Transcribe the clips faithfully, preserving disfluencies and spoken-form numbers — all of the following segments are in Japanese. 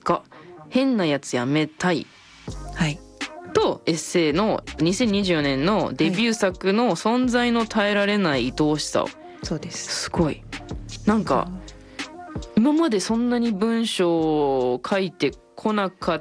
果変なやつやめたい、 はい、 とエッセイのにせんにじゅうよねんのデビュー作の存在の耐えられない愛おしさを、 そうです。 すごいなんか今までそんなに文章を書いてこなかった、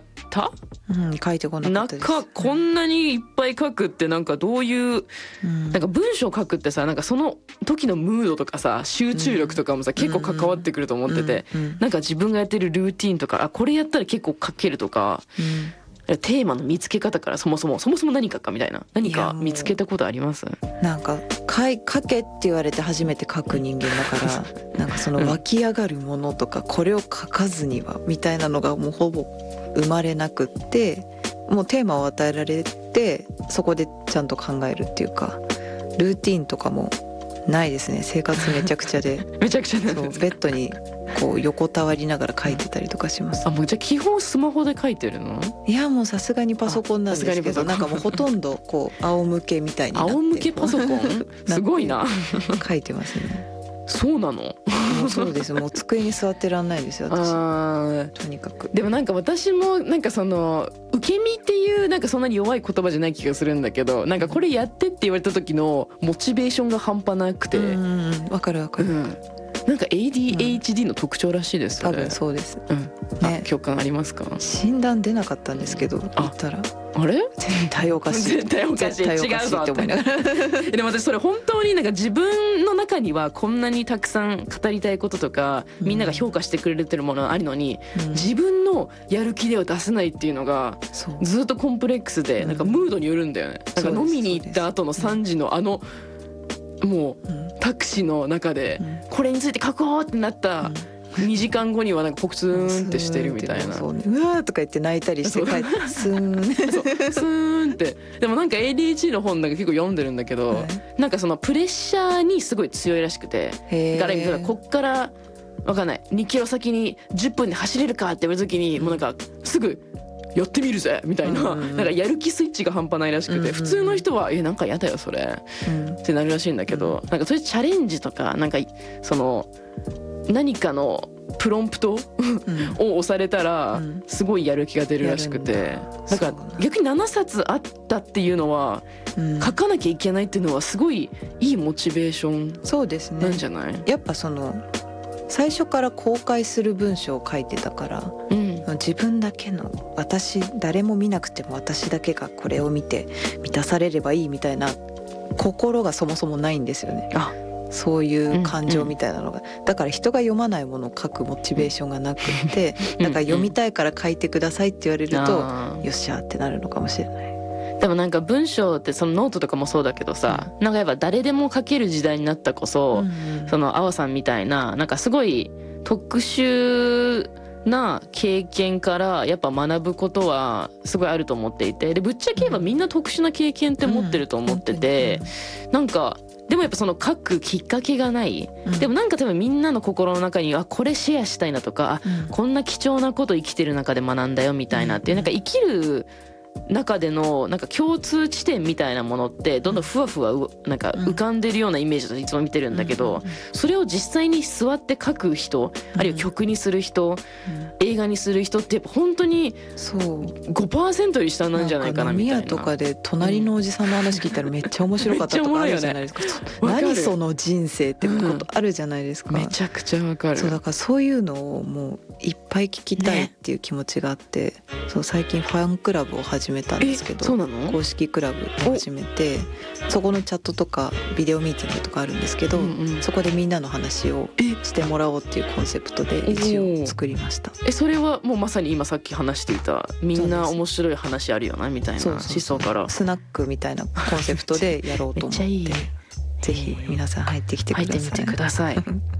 うん、書いてこなかったです。 中こんなにいっぱい書くってなんかどういう、うん、なんか文章書くってさなんかその時のムードとかさ集中力とかもさ、うん、結構関わってくると思ってて、うんうん、なんか自分がやってるルーティンとかあこれやったら結構書けるとか、うん、テーマの見つけ方からそもそもそもそも何書くかみたいな何か見つけたことあります？ なんか書けって言われて初めて書く人間だからなんかその湧き上がるものとか、これを書かずにはみたいなのがもうほぼ生まれなくって、もうテーマを与えられてそこでちゃんと考えるっていうか、ルーティーンとかもないですね。生活めちゃくちゃでめちゃくちゃなんそうですベッドにこう横たわりながら書いてたりとかします。 あもうじゃあ基本スマホで書いてるの？ いやもうさすがにパソコンなんですけど、なんかもうほとんどこう仰向けみたいになって仰向けパソコンすごいな書いてますね。 そうなの？ もうそうです。もう机に座ってらんないですよ私。 あとにかく。 でもなんか私もなんかその受け身っていうなんかそんなに弱い言葉じゃない気がするんだけど、なんかこれやってって言われた時のモチベーションが半端なくて、 うんわかるわかる、うん、 なんか エーディーエイチディー の特徴らしいです。 多分そうです、 うんね、共感ありますか？ 診断出なかったんですけど言ったらあれ絶対おかしい絶対おかしい違うぞって思いながらでも私それ本当になんか自分の中にはこんなにたくさん語りたいこととかみんなが評価してくれてるものあるのに、うん、自分のやる気では出せないっていうのがずっとコンプレックスで、うん、なんかムードによるんだよね、うん、なんか飲みに行った後のさんじのあのもうタクシーの中でこれについて書こうってなったにじかんごにはなんかポクツーンってしてるみたいな、 そう、ね、うわーとか言って泣いたりして帰ってスーンそうスーンってでもなんか エーディーエイチディー の本なんか結構読んでるんだけど、はい、なんかそのプレッシャーにすごい強いらしくて、だからこっからわかんないにキロ先にじゅっぷんで走れるかって言われた時にもうなんかすぐやってみるぜみたいな、うんうん、なんかやる気スイッチが半端ないらしくて、うんうん、普通の人はえなんかやだよそれ、うん、ってなるらしいんだけど、なんかそういうチャレンジとかなんかその何かのプロンプトを押されたらすごいやる気が出るらしくて、だから逆にななさつあったっていうのは書かなきゃいけないっていうのはすごいいいモチベーションなんじゃない？ やっぱその最初から公開する文章を書いてたから、うん、自分だけの私誰も見なくても私だけがこれを見て満たされればいいみたいな心がそもそもないんですよね。あそういう感情みたいなのが、うんうん、だから人が読まないものを書くモチベーションがなくってだから読みたいから書いてくださいって言われると、うんうん、よっしゃってなるのかもしれない。 でもなんか文章ってそのノートとかもそうだけどさ、うん、なんかやっぱ誰でも書ける時代になったこそ、うんうん、そのあわさんみたいななんかすごい特殊な経験からやっぱ学ぶことはすごいあると思っていて、でぶっちゃけ言えばみんな特殊な経験って持ってると思ってて、うんうん、なんかでもやっぱその書くきっかけがない、うん、でもなんか多分みんなの心の中にあこれシェアしたいなとか、うん、こんな貴重なこと生きてる中で学んだよみたいなっていう、なんか生きる中でのなんか共通地点みたいなものってどんどんふわふわなんか浮かんでるようなイメージでいつも見てるんだけど、それを実際に座って書く人、あるいは曲にする人、映画にする人ってやっぱ本当にそう ごパーセント より下なんじゃないかなみたいな。 飲み屋とかで隣のおじさんの話聞いたらめっちゃ面白かったとかあるじゃないですか。何その人生ってことあるじゃないですか、 うん、めちゃくちゃわかる。 そうだからそういうのをもういっぱい聞きたいっていう気持ちがあって、ね、そう最近ファンクラブを始めたんですけど、 そうなの？ 公式クラブを始めてそこのチャットとかビデオミーティングとかあるんですけど、うんうん、そこでみんなの話をしてもらおうっていうコンセプトで一応作りました。 えそれはもうまさに今さっき話していたみんな面白い話あるよなみたいな思想からスナックみたいなコンセプトでやろうと思ってぜひ皆さん入ってきてください。 入ってみてください